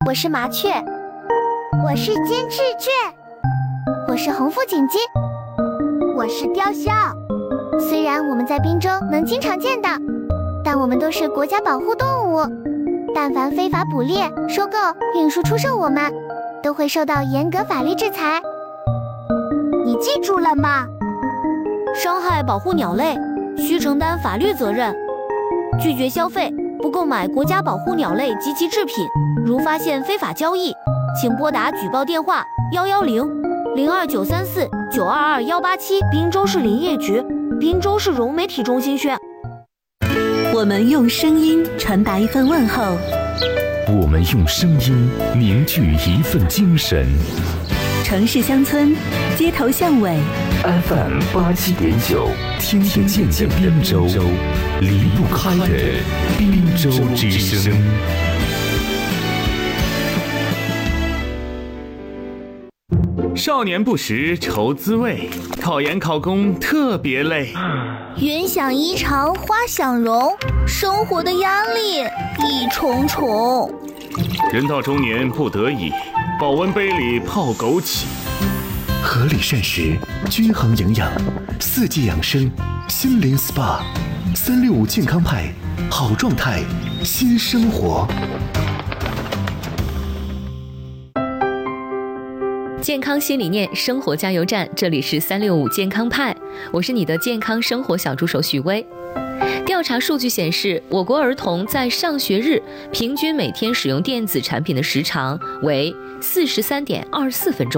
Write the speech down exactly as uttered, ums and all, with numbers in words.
我是麻雀， 我是金翅雀， 我是红腹锦鸡， 我是雕鸮。 虽然我们在滨州能经常见到，但我们都是国家保护动物，但凡非法捕猎、收购、运输、出售我们，都会受到严格法律制裁。 你记住了吗？ 伤害保护鸟类，需承担法律责任。拒绝消费，不购买国家保护鸟类及其制品。如发现非法交易，请拨打举报电话幺幺零零二九三四九二二幺八七。滨州市林业局、滨州市融媒体中心宣。 我们用声音传达一份问候， 我们用声音凝聚一份精神。 城市乡村，街头巷尾 F M 八七点九，听得见的滨州，离不开的滨州之声。少年不识愁滋味，考研考公特别累。 云想衣裳花想容，生活的压力一重重。 人到中年不得已，保温杯里泡枸杞。 合理膳食，均衡营养，四季养生，心灵 S P A， 三六五健康派，好状态，新生活。 健康新理念，生活加油站，这里是三六五健康派，我是你的健康生活小助手许巍。调查数据显示，我国儿童在上学日平均每天使用电子产品的时长为四十三点二四分钟。